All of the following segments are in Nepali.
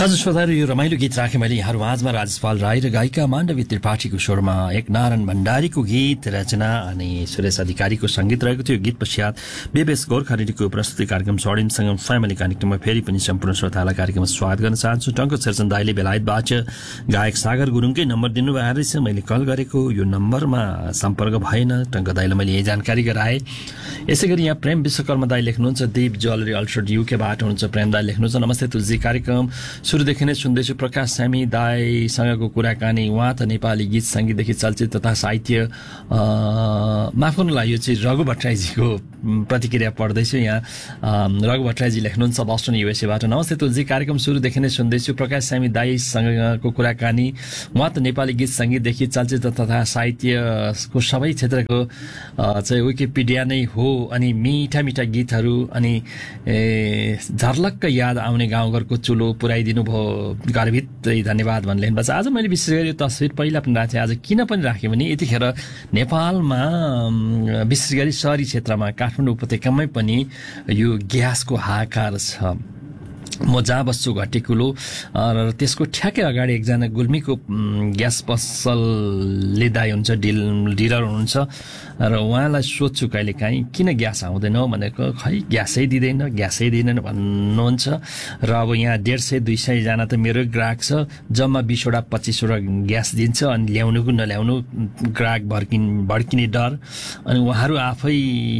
हजुर श्रोताहरू, यो रमाइलो गीत राखेँ मैले यहाँहरू माझमा। राजेश राई र गायिका माण्डवी त्रिपाठीको स्वरमा एक नारायण भण्डारीको गीत रचना अनि सुरेश अधिकारीको सङ्गीत रहेको थियो। गीत पश्चात बेबेस गोर्खा रेडियोको प्रस्तुति कार्यक्रम स्वर्णिमसँग फ्यामिली कार्यक्रममा फेरि पनि सम्पूर्ण श्रोतालाई कार्यक्रममा स्वागत गर्न चाहन्छु। टङ्क शेरचन दाईले बेलायतबाट गायक सागर गुरुङकै नम्बर दिनुभएको रहेछ। मैले कल गरेको यो नम्बरमा सम्पर्क भएन। टङ्क दाईलाई मैले यही जानकारी गराएँ। यसै गरी यहाँ प्रेम विश्वकर्मा दाई लेख्नुहुन्छ, दीप ज्वेलरी अल्ट्रेड युकेबाट हुनुहुन्छ। प्रेम दाई लेख्नुहुन्छ, नमस्ते तुलसी, कार्यक्रम सुरुदेखि नै सुन्दैछु। प्रकाश सामी दाईसँगको कुराकानी, उहाँ त नेपाली गीत सङ्गीतदेखि चलचित्र तथा साहित्य, माफ गर्नुलाई यो चाहिँ रघु भट्टराईजीको प्रतिक्रिया पढ्दैछु। यहाँ रघु भट्टराईजी लेख्नुहुन्छ बस्टन युएसएबाट, नमस्ते तुलसी, कार्यक्रम सुरुदेखि नै सुन्दैछु। प्रकाश सामी दाईसँगको कुराकानी, उहाँ त नेपाली गीत सङ्गीतदेखि चलचित्र तथा साहित्यको सबै क्षेत्रको चाहिँ विकिपिडिया नै हो। अनि मिठा मिठा गीतहरू अनि झर्लक्क याद आउने गाउँघरको चुलो पुऱ्याइदिनु भयो, गर्भित्रै धन्यवाद भन्ने लेख्नुभएको छ। आज मैले विशेष गरी यो तस्विर पहिला पनि राखेँ, आज किन पनि राखेँ भने यतिखेर नेपालमा विशेष गरी सहरी क्षेत्रमा काठमाडौँ उपत्यकामै पनि यो ग्यासको हाहाकार छ। म जहाँ बस्छु घटेकुलो र त्यसको ठ्याक्कै अगाडि एकजना गुल्मीको ग्यास पसलले दाई हुन्छ, डिलर हुनुहुन्छ र उहाँलाई सोध्छु कहिले काहीँ किन ग्यास आउँदैन भनेको, खै ग्यासै दिँदैन भन्नुहुन्छ। र अब यहाँ 150-200 जना त मेरो ग्राहक छ, जम्मा 20वटा 25वटा ग्यास दिन्छ अनि ल्याउनु कि नल्याउनु ग्राहक भड्किने डर। अनि उहाँहरू आफै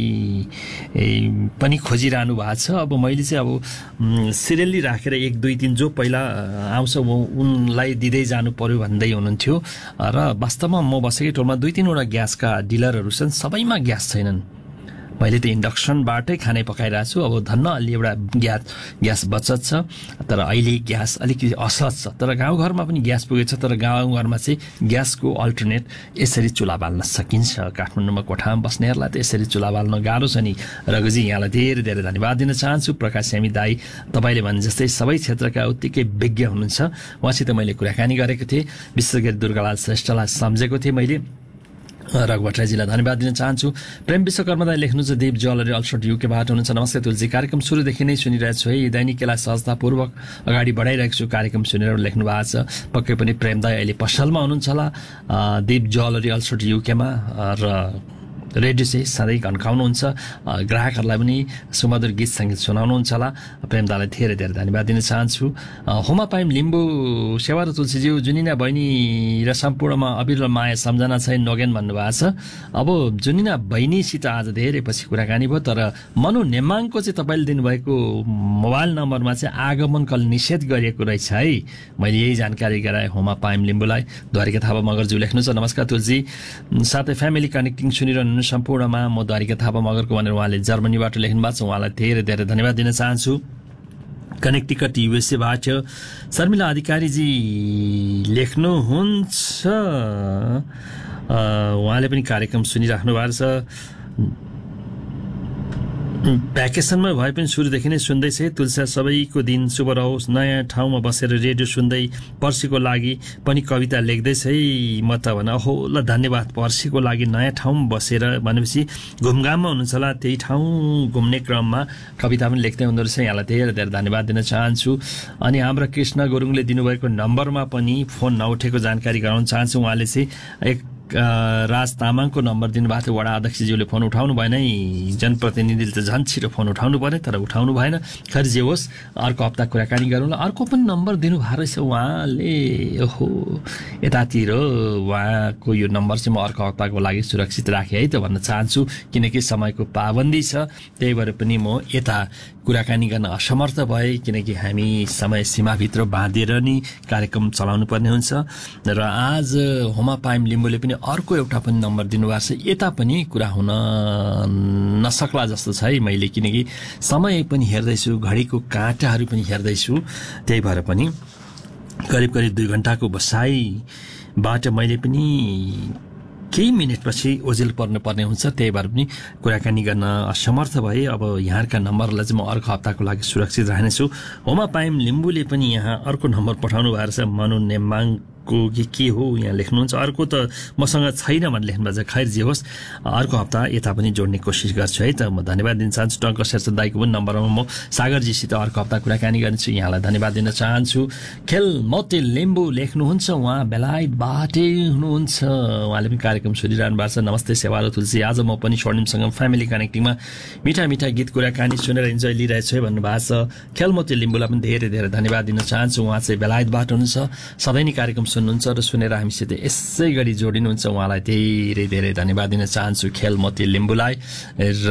पनि खोजिरहनु भएको छ। अब मैले चाहिँ अब सिरियल्ली राखेर 1, 2, 3 जो पहिला आउँछ उनलाई दिँदै जानु पर्यो भन्दै हुनुहुन्थ्यो। र वास्तवमा म बसेकै टोलमा 2-3वटा ग्यासका डिलरहरू छन्, सबैमा ग्यास छैनन्। मैले त इन्डक्सनबाटै खानै पकाइरहेको छु। अब धन्न अलि एउटा ग्यास बचत छ, तर अहिले ग्यास अलिकति असहज छ। तर गाउँघरमा पनि ग्यास पुगेको छ, तर गाउँघरमा चाहिँ ग्यासको अल्टरनेट यसरी चुल्हा बाल्न सकिन्छ। काठमाडौँमा कोठामा बस्नेहरूलाई त यसरी चुल्हा बाल्न गाह्रो छ नि। रघुजी, यहाँलाई धेरै धेरै धन्यवाद दिन चाहन्छु। प्रकाश स्यामी दाई, तपाईँले भने जस्तै सबै क्षेत्रका उत्तिकै विज्ञ हुनुहुन्छ। उहाँसित मैले कुराकानी गरेको थिएँ, विशेष गरी दुर्गालाल श्रेष्ठलाई सम्झेको थिएँ मैले। रघु भट्टराईजीलाई धन्यवाद दिन चाहन्छु। प्रेम विश्वकर्मा दाई लेख्नुहुन्छ, दीप ज्वेलरी अल्ट्रेड युकेबाट हुनुहुन्छ, नमस्ते तुलसी, कार्यक्रम सुरुदेखि नै सुनिरहेको छु है, दैनिकलाई सहजतापूर्वक अगाडि बढाइरहेको छु, कार्यक्रम सुनेर लेख्नु भएको छ। पक्कै पनि प्रेम दाई अहिले पसलमा हुनुहुन्छ होला, दीप ज्वेलरी अल्ट्रेड युकेमा, र रेडियो चाहिँ सधैँ घन्काउनुहुन्छ, ग्राहकहरूलाई पनि सुमधुर गीत सङ्गीत सुनाउनुहुन्छ होला। प्रेम दाईलाई धेरै धेरै धन्यवाद दिन चाहन्छु। होमा पाइम लिम्बू सेवा र तुलसीज्यू, जुनिना बहिनी र सम्पूर्णमा अबिर र माया सम्झना चाहिँ नोगेन भन्नुभएको छ। अब जुनिना बहिनीसित आज धेरै पछि कुराकानी भयो, तर मनु नेमाङको चाहिँ तपाईँले दिनुभएको मोबाइल नम्बरमा चाहिँ आगमन कल निषेध गरिएको रहेछ है। मैले यही जानकारी गराएँ होमा पाइम लिम्बूलाई। द्वारिका थापा मगरज्यू लेख्नुहुन्छ, नमस्कार तुलसी, साथै फ्यामिली कनेक्टिङ सुनिरहनु सम्पूर्णमा म द्वारिका थापा मगरको भनेर उहाँले जर्मनीबाट लेख्नु भएको छ। उहाँलाई धेरै धेरै धन्यवाद दिन चाहन्छु। कनेक्टिकट युएसएबाट शर्मिला अधिकारीजी लेख्नुहुन्छ, उहाँले पनि कार्यक्रम सुनिराख्नु भएको छ। भ्याकेसनमा भए पनि सुरुदेखि नै सुन्दैछ। तुलसा, सबैको दिन शुभ रहोस्। नयाँ ठाउँमा बसेर रेडियो सुन्दै पर्सीको लागि पनि कविता लेख्दैछ है। म त भन हो ल, धन्यवाद। पर्सीको लागि नयाँ ठाउँमा बसेर भनेपछि घुमघाममा हुनुहुन्छ होला, त्यही ठाउँ घुम्ने क्रममा कविता पनि लेख्दै हुँदो रहेछ। यहाँलाई धेरै धेरै धन्यवाद दिन चाहन्छु। अनि हाम्रो कृष्ण गुरुङले दिनुभएको नम्बरमा पनि फोन नउठेको जानकारी गराउन चाहन्छु। उहाँले चाहिँ एक राज तामाङको नम्बर दिनुभएको थियो। वडा अध्यक्षज्यूले फोन उठाउनु भएन है, जनप्रतिनिधिले त झन् छिटो फोन उठाउनु पर्ने, तर उठाउनु भएन। खैर जे होस्, अर्को हप्ता कुराकानी गरौँला। अर्को पनि नम्बर दिनुभएको रहेछ उहाँले, ओहो यतातिर उहाँको यो नम्बर चाहिँ म अर्को हप्ताको लागि सुरक्षित राखेँ है त भन्न चाहन्छु, किनकि समयको पाबन्दी छ। त्यही भएर पनि म यता कुराकानी गर्न असमर्थ भए, किनकि हामी समय सीमाभित्र बाँधेर नि कार्यक्रम चलाउनु पर्ने हुन्छ। र आज होमा पाइम लिम्बूले पनि अर्को एउटा पनि नम्बर दिनुभएको छ। यता पनि कुरा हुन नसक्ला जस्तो छ है मैले, किनकि समय पनि हेर्दैछु, घडीको काँटाहरू पनि हेर्दैछु। त्यही भएर पनि करिब 2 घण्टाको बसाइबाट मैले पनि केही मिनटपछि ओझेल पर्नुपर्ने हुन्छ। त्यही भएर पनि कुराकानी गर्न असमर्थ भए। अब यहाँका नम्बरलाई चाहिँ म अर्को हप्ताको लागि सुरक्षित राख्नेछु। होमा पाइम लिम्बूले पनि यहाँ अर्को नम्बर पठाउनु भएको छ, मनु नेमाङ कि के हो यहाँ लेख्नुहुन्छ। अर्को त मसँग छैन भनेर लेख्नुभएको छ। खैर जे होस्, अर्को हप्ता यता पनि जोड्ने कोसिस गर्छु है त। म धन्यवाद दिन चाहन्छु। टङ्क शेरचन दाईको पनि नम्बरमा म सागरजीसित अर्को हप्ता कुराकानी गर्छु। यहाँलाई धन्यवाद दिन चाहन्छु। खेलमते लिम्बू लेख्नुहुन्छ, उहाँ बेलायतबाटै हुनुहुन्छ। उहाँले पनि कार्यक्रम सुनिरहनु भएको छ। नमस्ते सेवारो तुलसी, आज म पनि स्वर्णिमसँग फ्यामिली कनेक्टिङमा मिठा मिठा गीत कुराकानी सुनेर इन्जोय लिइरहेछु है भन्नुभएको छ। खेलमते लिम्बूलाई पनि धेरै धेरै धन्यवाद दिन चाहन्छु। उहाँ चाहिँ बेलायतबाट हुनुहुन्छ, सधैँ नै कार्यक्रम सुन्नुहुन्छ र सुनेर हामीसित यसै गरी जोडिनुहुन्छ। उहाँलाई धेरै धेरै धन्यवाद दिन चाहन्छु खेलमते लिम्बूलाई। र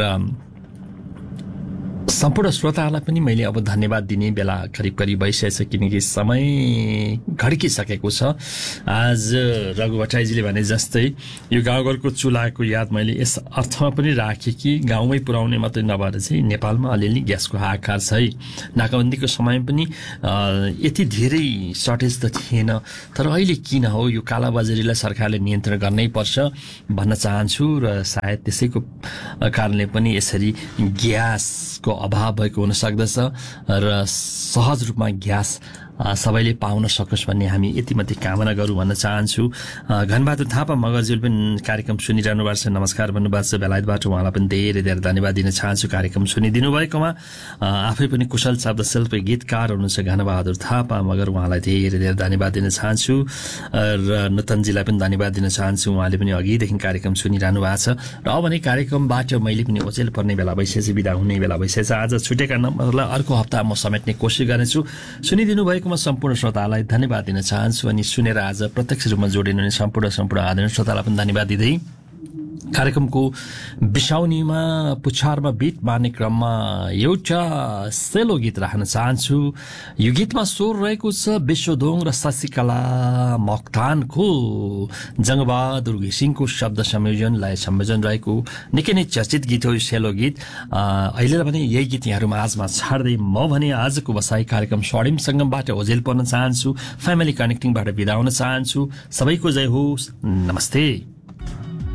सम्पूर्ण श्रोताहरूलाई पनि मैले अब धन्यवाद दिने बेला करिब करिब भइसकेछ, किनकि समय घड्किसकेको छ। आज रघु भट्टराईजीले भने जस्तै यो गाउँघरको चुल्हाको याद मैले यस अर्थमा पनि राखेँ कि गाउँमै पुर्याउने मात्रै नभएर चाहिँ नेपालमा अलिअलि ग्यासको हाहाकार छ है। नाकाबन्दीको समय पनि यति धेरै सर्टेज त थिएन, तर अहिले किन हो यो कालाबजारीलाई सरकारले नियन्त्रण गर्नै पर्छ भन्न चाहन्छु। र सायद त्यसैको कारणले पनि यसरी ग्यासको अभाव भएको हुन सक्दछ र सहज रूपमा ग्यास सबैले पाउन सकोस् भन्ने हामी यति मात्रै कामना गरौँ भन्न चाहन्छु। घनबहादुर थापा मगरज्यूले पनि कार्यक्रम सुनिरहनु भएको छ, नमस्कार भन्नुभएको छ बेलायतबाट। उहाँलाई पनि धेरै धेरै धन्यवाद दिन चाहन्छु कार्यक्रम सुनिदिनु भएकोमा। आफै पनि कुशल शब्द शिल्पी गीतकार हुनुहुन्छ घनबहादुर थापा मगर, उहाँलाई धेरै धेरै धन्यवाद दिन चाहन्छु। र नूतनजीलाई पनि धन्यवाद दिन चाहन्छु, उहाँले पनि अघिदेखि कार्यक्रम सुनिरहनु भएको छ। र अब भने कार्यक्रमबाट मैले पनि ओझेल पर्ने बेला भइसकेछ, बिदा हुने बेला भइसकेछ। आज छुटेका नम्बरलाई अर्को हप्ता म समेट्ने कोसिस गर्नेछु। सुनिदिनु भएको सम्पूर्ण श्रोतालाई धन्यवाद दिन चाहन्छु अनि सुनेर आज प्रत्यक्ष रूपमा जोडिनु सम्पूर्ण आदरणीय श्रोतालाई पनि धन्यवाद दिँदै कार्यक्रमको बिसाउनीमा पुछारमा बिट मार्ने क्रममा एउटा सेलो गीत राख्न चाहन्छु। यो गीतमा स्वर रहेको छ विश्वदोङ र शशिकला मोक्तानको। जङ्गबहादुर घिसिङको शब्द संयोजन लय संयोजन रहेको निकै नै चर्चित गीत हो यो सेलो गीत। अहिले भने यही गीत यहाँहरूमा आजमा छाड्दै म भने आजको बसाई कार्यक्रम स्वर्णिम सङ्गमबाट ओझेल पर्न चाहन्छु, फ्यामिली कनेक्टिङबाट बिदा हुन चाहन्छु। सबैको जय होस्, नमस्ते।